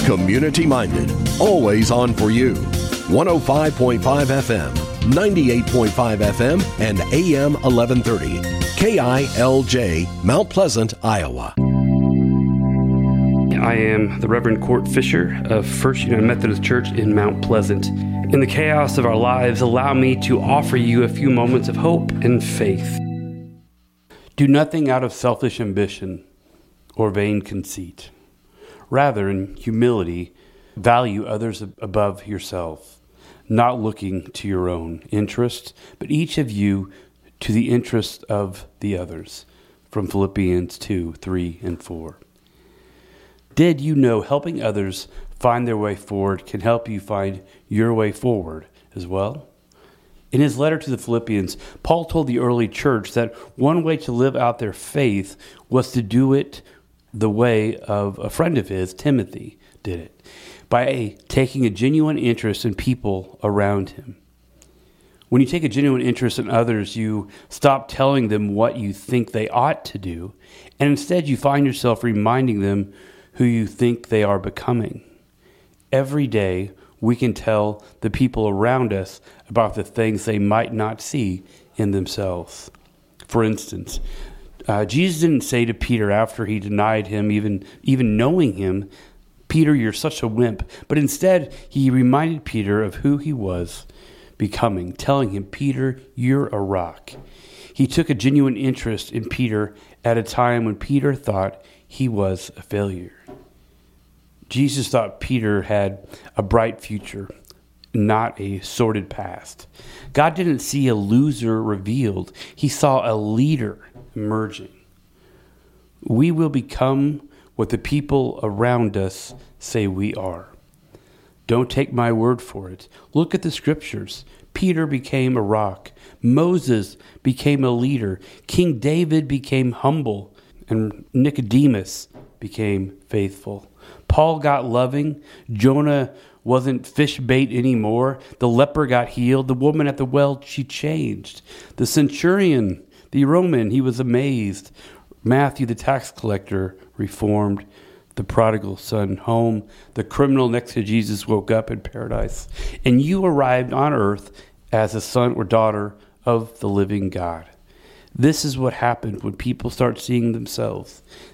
Community-minded, always on for you. 105.5 FM, 98.5 FM, and AM 1130. KILJ, Mount Pleasant, Iowa. I am the Reverend Court Fisher of First United Methodist Church in Mount Pleasant. In the chaos of our lives, allow me to offer you a few moments of hope and faith. Do nothing out of selfish ambition or vain conceit. Rather, in humility, value others above yourself, not looking to your own interest, but each of you to the interest of the others. From Philippians 2, 3, and 4. Did you know helping others find their way forward can help you find your way forward as well? In his letter to the Philippians, Paul told the early church that one way to live out their faith was to do it the way of a friend of his, Timothy, did it, by taking a genuine interest in people around him. When you take a genuine interest in others, you stop telling them what you think they ought to do, and instead you find yourself reminding them who you think they are becoming. Every day, we can tell the people around us about the things they might not see in themselves. For instance, Jesus didn't say to Peter after he denied him, even knowing him, "Peter, you're such a wimp." But instead, he reminded Peter of who he was becoming, telling him, "Peter, you're a rock." He took a genuine interest in Peter at a time when Peter thought he was a failure. Jesus thought Peter had a bright future, not a sordid past. God didn't see a loser revealed. He saw a leader emerging. We will become what the people around us say we are. Don't take my word for it. Look at the scriptures. Peter became a rock. Moses became a leader. King David became humble. And Nicodemus became faithful. Paul got loving. Jonah wasn't fish bait anymore. The leper got healed. The woman at the well, she changed. The centurion, the Roman, he was amazed. Matthew, the tax collector, reformed. The prodigal son home. The criminal next to Jesus woke up in paradise. And you arrived on earth as a son or daughter of the living God. This is what happened when people start seeing themselves.